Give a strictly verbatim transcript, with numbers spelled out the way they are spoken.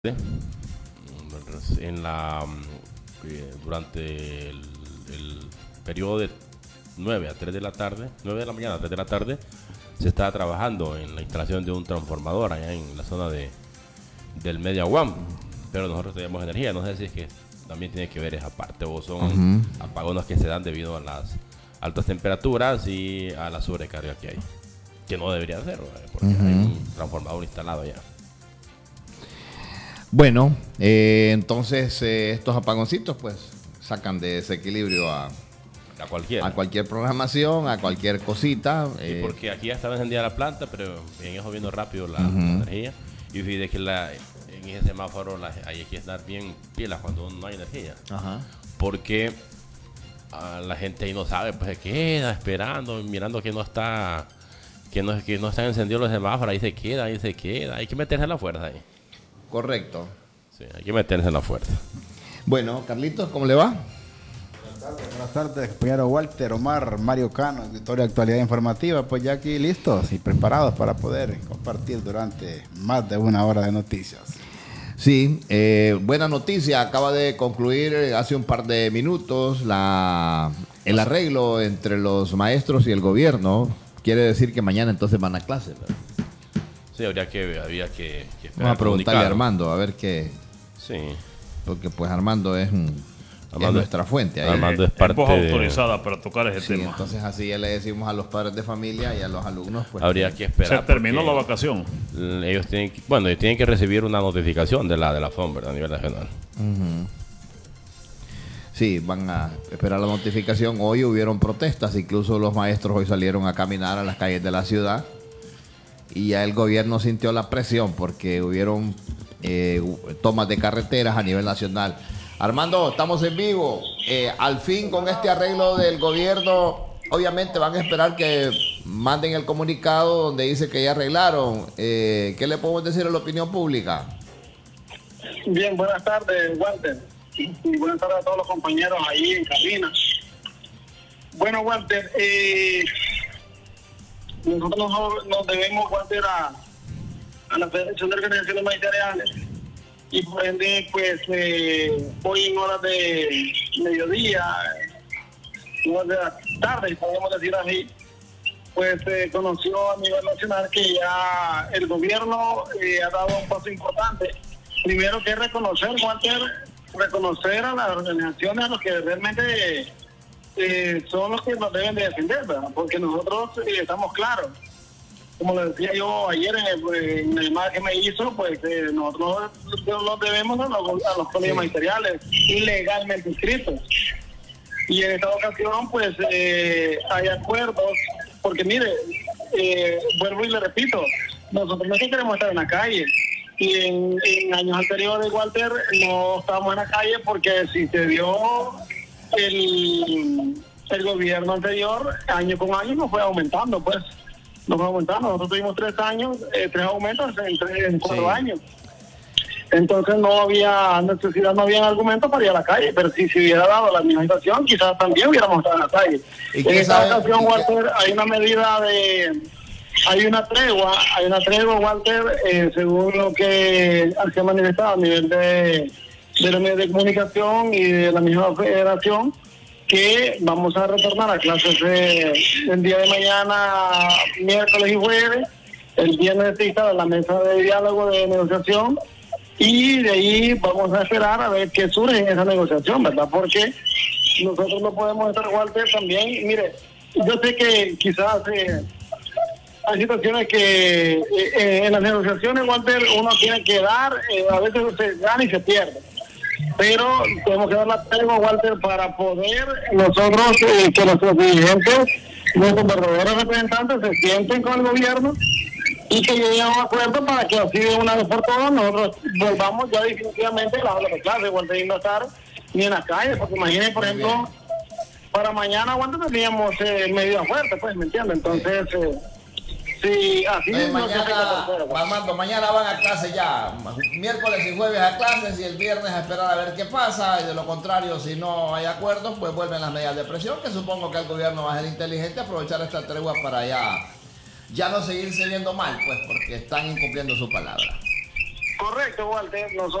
en la eh, durante el, el periodo de nueve a tres de la tarde, nueve de la mañana a tres de la tarde, se está trabajando en la instalación de un transformador allá en la zona de del Media Guam, pero nosotros tenemos energía. No sé si es que también tiene que ver esa parte o son uh-huh. apagones que se dan debido a las altas temperaturas y a la sobrecarga que hay, que no debería ser, porque uh-huh. hay un transformador instalado allá. Bueno, eh, entonces eh, estos apagoncitos pues sacan de desequilibrio a, a, cualquiera. a cualquier programación, a cualquier cosita. Sí, eh. porque aquí ya estaba encendida la planta, pero en eso viendo rápido la, uh-huh. la energía. Y fíjate que la, en ese semáforo la, hay que estar bien pilas cuando no hay energía. Uh-huh. Porque uh, la gente ahí no sabe, pues se queda esperando, mirando que no está, que no, que no están encendidos los semáforos, ahí se queda, ahí se queda. Hay que meterse a la fuerza ahí. Correcto. Sí, hay que meterse en la fuerza. Bueno, Carlitos, ¿cómo le va? Buenas tardes, buenas tardes, compañero Walter, Omar, Mario Cano, escritorio de Actualidad Informativa. Pues ya aquí listos y preparados para poder compartir durante más de una hora de noticias. Sí, eh, buena noticia. Acaba de concluir hace un par de minutos la, el arreglo entre los maestros y el gobierno. Quiere decir que mañana entonces van a clase, ¿verdad? Sí, habría que, había que, que Vamos a preguntarle a Armando a ver qué. Sí. Porque pues Armando es, un, Armando es nuestra fuente. Ahí. Armando es parte es voz autorizada de... para tocar ese sí, tema. Entonces así ya le decimos a los padres de familia y a los alumnos. Pues, habría que esperar. Se terminó la vacación. Ellos tienen que, bueno, ellos tienen que recibir una notificación de la de la F O M, ¿verdad? A nivel nacional. Uh-huh. Sí, van a esperar la notificación. Hoy hubieron protestas, incluso los maestros hoy salieron a caminar a las calles de la ciudad. Y ya el gobierno sintió la presión porque hubieron eh, tomas de carreteras a nivel nacional. Armando, estamos en vivo. Eh, al fin, con este arreglo del gobierno, obviamente van a esperar que manden el comunicado donde dice que ya arreglaron. Eh, ¿Qué le podemos decir a la opinión pública? Bien, buenas tardes, Walter. Y buenas tardes a todos los compañeros ahí en cabina. Bueno, Walter, eh... nosotros nos, nos debemos guardar a, a la Federación de Organizaciones Magisteriales y por ende pues eh, hoy en horas de mediodía, horas de la tarde, podemos decir así, pues se eh, conoció a nivel nacional que ya el gobierno eh, ha dado un paso importante. Primero que reconocer, Walter, reconocer a las organizaciones a los que realmente Eh, son los que nos deben de defender, ¿verdad? Porque nosotros eh, estamos claros. Como le decía yo ayer en el, en el llamada que me hizo, pues eh, nosotros nos debemos a los, a los colegios magisteriales ilegalmente inscritos. Y en esta ocasión, pues eh, hay acuerdos, porque mire, eh, vuelvo y le repito, nosotros no es que queremos estar en la calle. Y en, en años anteriores, Walter, no estábamos en la calle porque si se dio el, el gobierno anterior, año con año nos fue aumentando, pues nos fue aumentando. Nosotros tuvimos tres años, eh, tres aumentos en, tres, en cuatro sí. años. Entonces no había necesidad, no había argumentos para ir a la calle, pero si se hubiera dado la misma situación, quizás también hubiéramos estado en la calle. En esta ocasión, Walter, hay una medida de... Hay una tregua, hay una tregua, Walter, eh, según lo que se ha manifestado a nivel de... de los medios de comunicación y de la misma federación, que vamos a retornar a clases de, el día de mañana, miércoles y jueves. El viernes se instala la mesa de diálogo de negociación y de ahí vamos a esperar a ver qué surge en esa negociación, ¿verdad? Porque nosotros no podemos estar, Walter, también. Mire, yo sé que quizás eh, hay situaciones que eh, en las negociaciones, Walter, uno tiene que dar, eh, a veces se gana y se pierde. Pero tenemos que dar la pena, Walter, para poder nosotros, eh, que nuestros dirigentes, nuestros verdaderos representantes se sienten con el gobierno y que lleguen a un acuerdo para que así de una vez por todas nosotros volvamos ya definitivamente a las aulas de clase, Walter, y no estar ni en las calles, porque imaginen, por ejemplo, para mañana, Walter, teníamos eh, medidas fuertes, pues, ¿me entiendes? Entonces... Eh, Sí, así eh, mañana, Armando, mañana van a clase ya, miércoles y jueves a clases y el viernes a esperar a ver qué pasa, y de lo contrario, si no hay acuerdos, pues vuelven las medidas de presión, que supongo que el gobierno va a ser inteligente aprovechar esta tregua para ya, ya no seguirse viendo mal, pues porque están incumpliendo su palabra. Correcto, Walter. Nosotros